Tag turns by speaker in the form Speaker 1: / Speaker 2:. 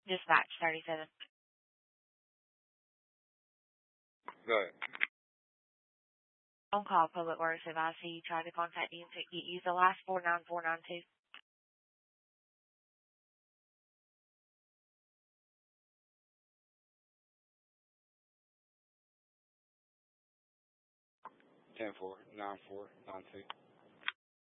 Speaker 1: Dispatch 37.
Speaker 2: Go ahead.
Speaker 1: On call, Public Works advised you tried to contact you to use the last 49492.
Speaker 2: Ten 4 9 4 9 2.